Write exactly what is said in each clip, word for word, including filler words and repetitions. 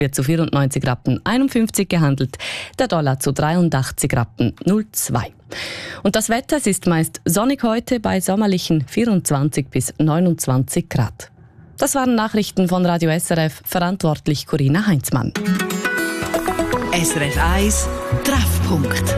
wird zu vierundneunzig Rappen einundfünfzig gehandelt, der Dollar zu dreiundachtzig Rappen null Komma zwei. Und das Wetter, es ist meist sonnig heute bei sommerlichen vierundzwanzig bis neunundzwanzig Grad. Das waren Nachrichten von Radio S R F, verantwortlich Corinna Heinzmann. S R F eins Treffpunkt.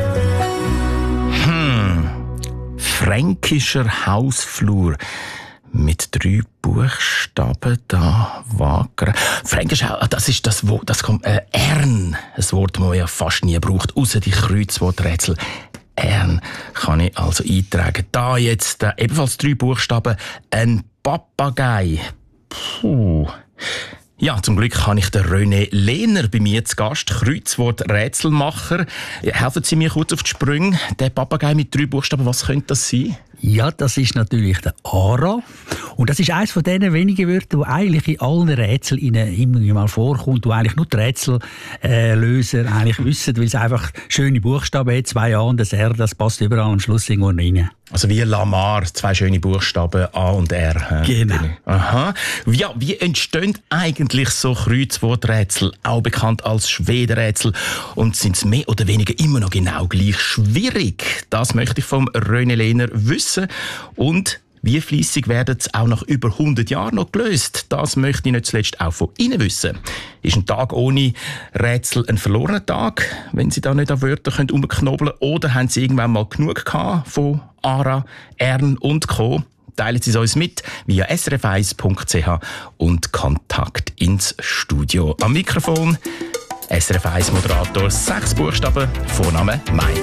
Hm, fränkischer Hausflur. Mit drei Buchstaben da wagern. Fränkisch, das ist das Wort, das kommt, äh, Ern. Ein Wort, das man ja fast nie braucht. Ausser die Kreuzworträtsel. Ern kann ich also eintragen. Da jetzt, äh, ebenfalls drei Buchstaben. Ein Papagei. Puh. Ja, zum Glück habe ich den René Lehner bei mir zu Gast, Kreuzwort-Rätselmacher. Helfen Sie mir kurz auf die Sprünge. Der Papagei mit drei Buchstaben, was könnte das sein? Ja, das ist natürlich der Ara. Und das ist eines von diesen wenigen Wörtern, die eigentlich in allen Rätseln immer mal vorkommt, die eigentlich nur die Rätsellöser äh, eigentlich wissen, weil es einfach schöne Buchstaben hat, zwei A und das R, das passt überall am Schluss irgendwo rein. Also wie Lamar, zwei schöne Buchstaben A und R. Genau. Aha. Ja, wie entstehen eigentlich so Kreuzworträtsel, auch bekannt als Schwedenrätsel? Und sind sie mehr oder weniger immer noch genau gleich schwierig? Das möchte ich vom René Lehner wissen. Und wie fleissig werden sie auch nach über hundert Jahren noch gelöst? Das möchte ich nicht zuletzt auch von Ihnen wissen. Ist ein Tag ohne Rätsel ein verlorener Tag, wenn Sie da nicht an Wörter umknobeln können? Oder haben Sie irgendwann mal genug gehabt von Ara, Ern und Co.? Teilen Sie es uns mit via s r f eins punkt c h und Kontakt ins Studio. Am Mikrofon S R F eins Moderator, sechs Buchstaben, Vorname Mai.